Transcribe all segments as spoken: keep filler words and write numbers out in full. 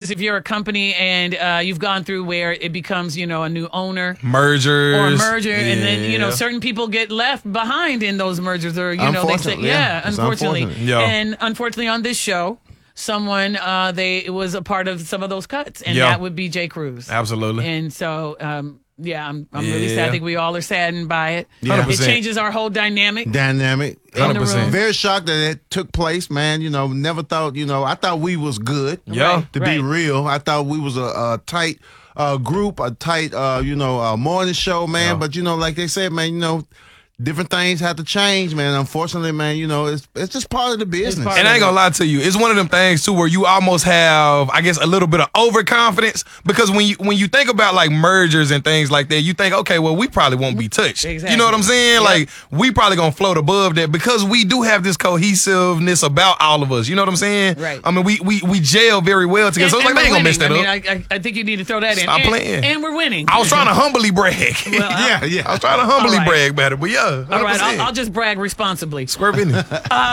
happens if you're a company and uh, you've gone through where it becomes, you know, a new owner. Mergers. Or a merger. Yeah. And then, you know, certain people get left behind in those mergers or, you know, they say, yeah, yeah unfortunately. unfortunate. Yeah. And unfortunately on this show, someone, uh, they was a part of some of those cuts. And Yeah. that would be Jay Cruz. Absolutely. And so, um, yeah, I'm, I'm Yeah. really sad. I think we all are saddened by it. Yeah. one hundred It percent. changes our whole dynamic. Dynamic. In the one hundred percent. room. Very shocked that it took place, man. You know, never thought, you know, I thought we was good. Yeah. Right, To be right. real, I thought we was a, a tight uh, group, a tight, uh, you know, uh, morning show, man. Yeah. But, you know, like they said, man, you know, different things have to change, man. Unfortunately, man, you know, it's it's just part of the business. part And I ain't gonna lie to you, it's one of them things too where you almost have, I guess, a little bit of overconfidence because when you when you think about like mergers and things like that, you think, okay, well, we probably won't be touched. Exactly. You know what I'm saying? Yep. Like we probably gonna float above that because we do have this cohesiveness about all of us. You know what I'm saying? Right. I mean, we we we gel very well together. And, so it's like and they ain't we're gonna mess that winning. up. I mean, I, I, I think you need to throw that in. Stop and, playing. And we're winning. I was trying to humbly brag. Well, I- yeah, yeah. I was trying to humbly All right. brag about it, but yeah. All right, one hundred percent. I'll, I'll just brag responsibly. Square business.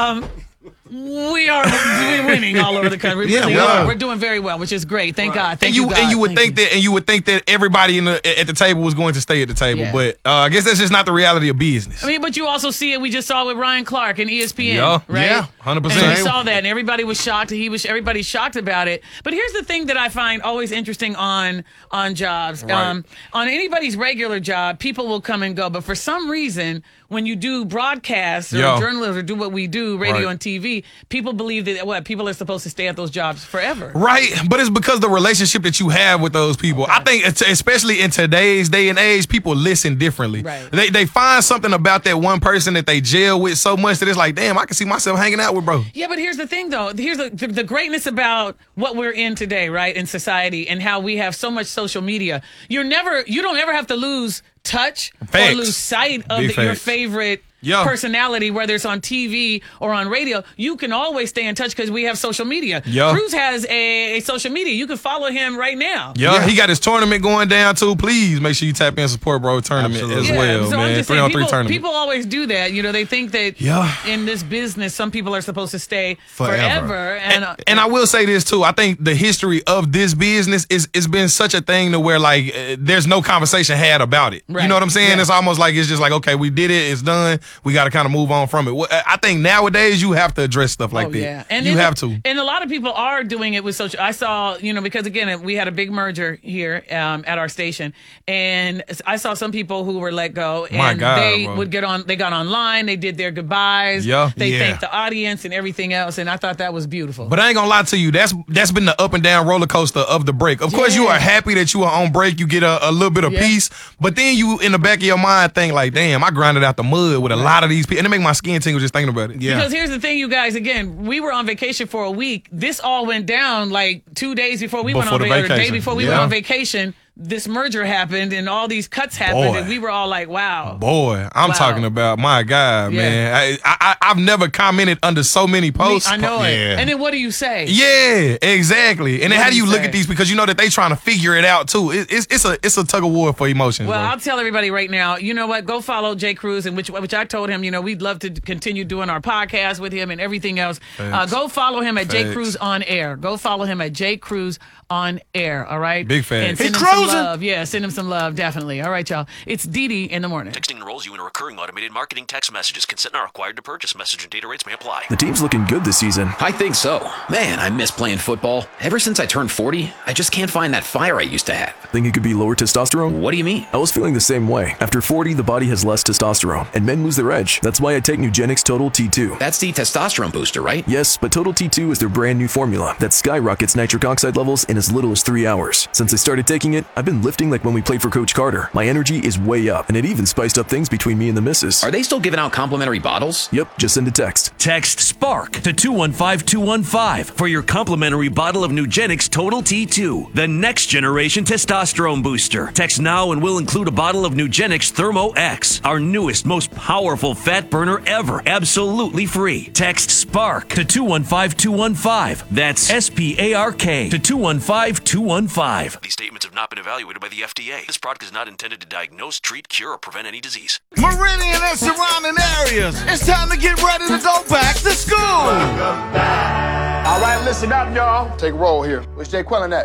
We are we're winning all over the country. We Yeah, really we are. are. We're doing very well, which is great. Thank God. Thank and you, you, God. and you would Thank think that and you would think that everybody in the, at the table was going to stay at the table, Yeah. but uh, I guess that's just not the reality of business. I mean, but you also see it. We just saw it with Ryan Clark and E S P N, Yeah. right? Yeah. one hundred And percent. we saw that, and everybody was shocked. He was. Everybody's shocked about it. But here's the thing that I find always interesting on on jobs. Um, on anybody's regular job, people will come and go. But for some reason, when you do broadcasts or Yeah. journalism or do what we do, radio Right. and T V, people believe that what people are supposed to stay at those jobs forever. Right, but it's because the relationship that you have with those people. I think, it's, especially in today's day and age, people listen differently. Right. They they find something about that one person that they gel with so much that it's like, damn, I can see myself hanging out with bro. Yeah, but here's the thing, though. Here's the, the, the greatness about what we're in today, right, in society, and how we have so much social media. You're never, you don't ever have to lose touch Facts. or lose sight of Big the, your facts. favorite Yeah. personality, whether it's on T V or on radio. You can always stay in touch because we have social media. Yeah. Cruz has a, a social media. You can follow him right now. Yeah, Yeah. he got his tournament going down too. Please make sure you tap in and support bro tournament Absolutely. as well, so I'm man. just Three saying, on three people, tournament. people always do that. You know, they think that Yeah. in this business, some people are supposed to stay Forever. forever. And, uh, And I will say this too. I think the history of this business is it's been such a thing to where like uh, there's no conversation had about it. Right. You know what I'm saying? Yeah. It's almost like it's just like, okay, we did it. It's done. We got to kind of move on from it. Well, I think nowadays you have to address stuff like Oh, that. yeah. And you then- have to. And a lot of people are doing it with social. I saw, you know, because again, we had a big merger here um, at our station, and I saw some people who were let go, and My God, they bro. would get on. They got online. They did their goodbyes. Yeah. They Yeah. thanked the audience and everything else, and I thought that was beautiful. But I ain't gonna lie to you. That's that's been the up and down roller coaster of the break. Of course, you Yeah. are happy that you are on break. You get a, a little bit of Yeah. peace, but then you in the back of your mind think like, damn, I grinded out the mud with a lot of these people, and it make my skin tingle just thinking about it. Yeah. Because here's the thing, you guys. Again, we were on vacation for a week. This all went down like two days before we went Before on the vacation. Or the day vacation. before we Yeah. went on vacation. This merger happened, and all these cuts happened, Boy. and we were all like, "Wow." Boy, I'm Wow. talking about my God, Yeah. man. I, I I've never commented under so many posts. I know it. Yeah. And then what do you say? Yeah, exactly. And then What how do do you you look say? at these because you know that they trying to figure it out too. It, it's it's a it's a tug of war for emotions. Well, bro. I'll tell everybody right now, you know what? Go follow Jay Cruz, and which which I told him, you know, we'd love to continue doing our podcast with him and everything else. Uh, go follow him at Jay Facts. Cruz on air. Go follow him at Jay Cruz on air. All right. Big fan. And send He him some cruising. love. Yeah, send him some love, definitely. All right, y'all. It's Dee Dee in the morning. Texting enrolls you in a recurring automated marketing text messages. Consent not required to purchase. Message and data rates may apply. The team's looking good this season. I think so. Man, I miss playing football. Ever since I turned forty, I just can't find that fire I used to have. Think it could be lower testosterone? What do you mean? I was feeling the same way. After forty, the body has less testosterone, and men lose their edge. That's why I take Nugenix Total T two. That's the testosterone booster, right? Yes, but Total T two is their brand new formula that skyrockets nitric oxide levels in as little as three hours. Since I started taking it, I've been lifting like when we played for Coach Carter. My energy is way up, and it even spiced up things between me and the missus. Are they still giving out complimentary bottles? Yep, just send a text. Text SPARK to two one five two one five for your complimentary bottle of Nugenix Total T two, the next generation testosterone booster. Text now and we'll include a bottle of Nugenix Thermo X, our newest, most powerful fat burner ever, absolutely free. Text SPARK to two one five two one five. That's S P A R K to two one five two one five. These statements have not been evaluated by the F D A. This product is not intended to diagnose, treat, cure, or prevent any disease. Meridian and surrounding areas. It's time to get ready to go back to school. All right, listen up, y'all. Take a roll here. Where's Jay Quillen at?